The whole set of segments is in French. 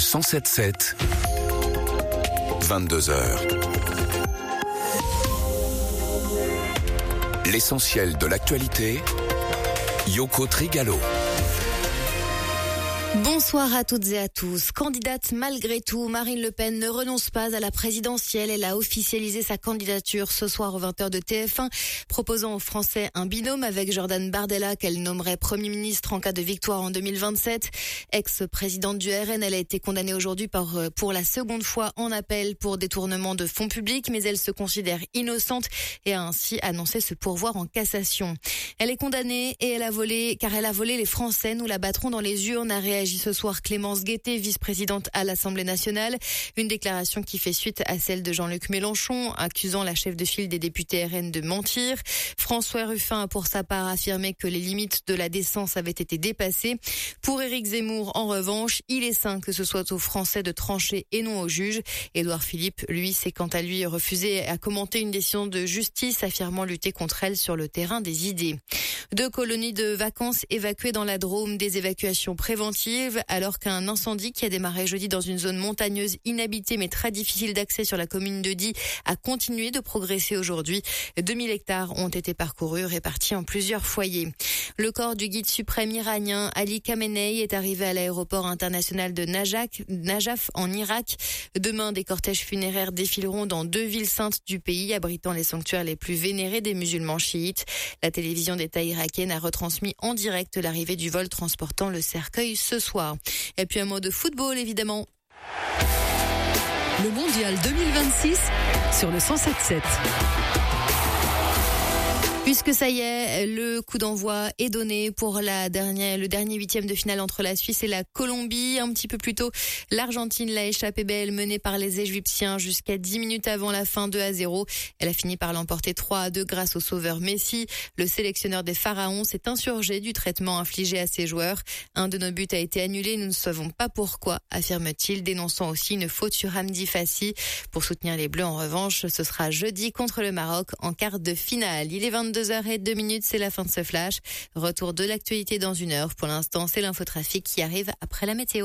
107.7, 22h. L'essentiel de l'actualité, Yoko Trigalo. Bonsoir à toutes et à tous. Candidate malgré tout, Marine Le Pen ne renonce pas à la présidentielle. Elle a officialisé sa candidature ce soir aux 20h de TF1, proposant aux Français un binôme avec Jordan Bardella qu'elle nommerait Premier ministre en cas de victoire en 2027. Ex-présidente du RN, elle a été condamnée aujourd'hui pour la seconde fois en appel pour détournement de fonds publics, mais elle se considère innocente et a ainsi annoncé se pourvoir en cassation. Elle est condamnée et elle a volé les Français. Nous la battrons dans les urnes, a réagi ce soir Clémence Guettet, vice-présidente à l'Assemblée nationale. Une déclaration qui fait suite à celle de Jean-Luc Mélenchon, accusant la chef de file des députés RN de mentir. François Ruffin a pour sa part affirmé que les limites de la décence avaient été dépassées. Pour Éric Zemmour, en revanche, il est sain que ce soit aux Français de trancher et non aux juges. Édouard Philippe, lui, s'est quant à lui refusé à commenter une décision de justice, affirmant lutter contre elle sur le terrain des idées. 2 colonies de vacances évacuées dans la Drôme, des évacuations préventives, alors qu'un incendie qui a démarré jeudi dans une zone montagneuse inhabitée mais très difficile d'accès sur la commune de Die a continué de progresser aujourd'hui. 2000 hectares ont été parcourus, répartis en plusieurs foyers. Le corps du guide suprême iranien Ali Khamenei est arrivé à l'aéroport international de Najaf en Irak. Demain, des cortèges funéraires défileront dans 2 villes saintes du pays, abritant les sanctuaires les plus vénérés des musulmans chiites. La télévision d'État irakienne a retransmis en direct l'arrivée du vol transportant le cercueil ce soir. Et puis un mot de football, évidemment. Le mondial 2026 sur le 107.7. Puisque ça y est, le coup d'envoi est donné pour le dernier 8e de finale entre la Suisse et la Colombie. Un petit peu plus tôt, l'Argentine l'a échappé belle, menée par les Égyptiens jusqu'à 10 minutes avant la fin, 2-0. Elle a fini par l'emporter 3-2 grâce au sauveur Messi. Le sélectionneur des Pharaons s'est insurgé du traitement infligé à ses joueurs. Un de nos buts a été annulé, nous ne savons pas pourquoi, affirme-t-il, dénonçant aussi une faute sur Hamdi Fassi. Pour soutenir les Bleus, en revanche, ce sera jeudi contre le Maroc en quart de finale. Il est 22h02, c'est la fin de ce flash. Retour de l'actualité dans 1 heure. Pour l'instant, c'est l'infotrafic qui arrive après la météo.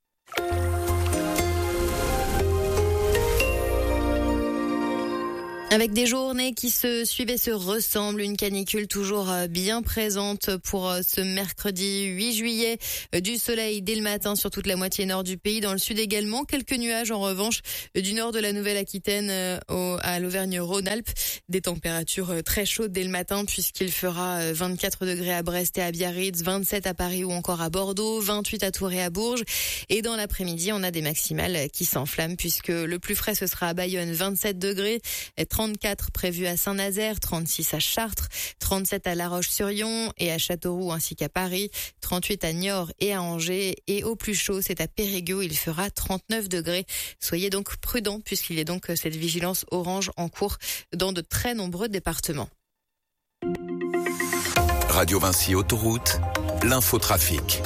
Avec des journées qui se suivent et se ressemblent, une canicule toujours bien présente pour ce mercredi 8 juillet. Du soleil dès le matin sur toute la moitié nord du pays. Dans le sud également, quelques nuages en revanche du nord de la Nouvelle-Aquitaine à l'Auvergne-Rhône-Alpes. Des températures très chaudes dès le matin puisqu'il fera 24 degrés à Brest et à Biarritz, 27 à Paris ou encore à Bordeaux, 28 à Tours et à Bourges. Et dans l'après-midi, on a des maximales qui s'enflamment puisque le plus frais ce sera à Bayonne, 27 degrés, 34 prévus à Saint-Nazaire, 36 à Chartres, 37 à La Roche-sur-Yon et à Châteauroux ainsi qu'à Paris, 38 à Niort et à Angers et au plus chaud, c'est à Périgueux, il fera 39 degrés. Soyez donc prudents puisqu'il y a donc cette vigilance orange en cours dans de très nombreux départements. Radio Vinci Autoroute, l'infotrafic.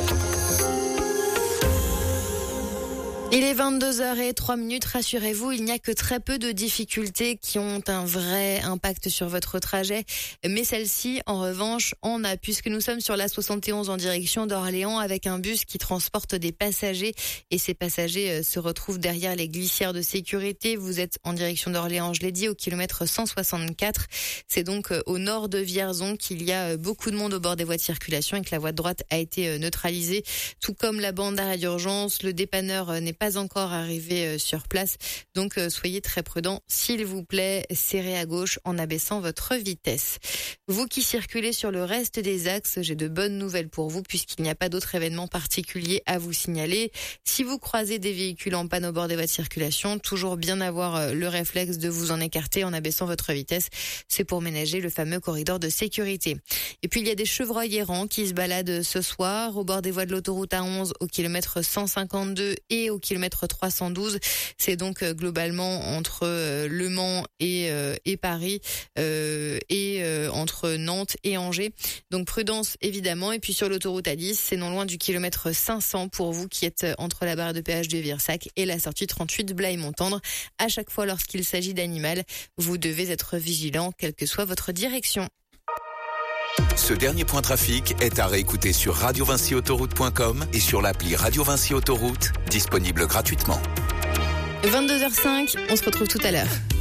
Il est 22h03, rassurez-vous, il n'y a que très peu de difficultés qui ont un vrai impact sur votre trajet. Mais celle-ci, en revanche, en a, puisque nous sommes sur la 71 en direction d'Orléans avec un bus qui transporte des passagers. Et ces passagers se retrouvent derrière les glissières de sécurité. Vous êtes en direction d'Orléans, je l'ai dit, au kilomètre 164. C'est donc au nord de Vierzon qu'il y a beaucoup de monde au bord des voies de circulation et que la voie de droite a été neutralisée. Tout comme la bande d'arrêt d'urgence, le dépanneur n'est pas encore arrivé sur place. Donc soyez très prudents, s'il vous plaît, serrez à gauche en abaissant votre vitesse. Vous qui circulez sur le reste des axes, j'ai de bonnes nouvelles pour vous puisqu'il n'y a pas d'autres événements particuliers à vous signaler. Si vous croisez des véhicules en panne au bord des voies de circulation, toujours bien avoir le réflexe de vous en écarter en abaissant votre vitesse. C'est pour ménager le fameux corridor de sécurité. Et puis il y a des chevreuils errants qui se baladent ce soir au bord des voies de l'autoroute A11 au kilomètre 152 et au kilomètre 312. C'est donc globalement entre Le Mans et Paris et entre Nantes et Angers. Donc prudence évidemment. Et puis sur l'autoroute A10, c'est non loin du kilomètre 500 pour vous qui êtes entre la barre de péage de Virsac et la sortie 38 Blaye-Montendre. À chaque fois lorsqu'il s'agit d'animal, vous devez être vigilant quelle que soit votre direction. Ce dernier point trafic est à réécouter sur radiovincyautoroute.com et sur l'appli Radio Vinci Autoroute, disponible gratuitement. 22h05, on se retrouve tout à l'heure.